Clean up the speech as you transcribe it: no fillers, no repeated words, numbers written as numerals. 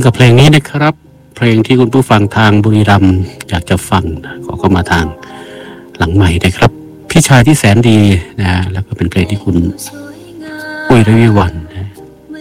กับเพลงนี้นะครับเพลงที่คุณผู้ฟังทางบุรีรัมย์อยากจะฟังขอเข้ามาทางหลังใหม่นะครับพี่ชายที่แสนดีนะแล้วก็เป็นเพลงที่คุณอุ้ยระวีวัน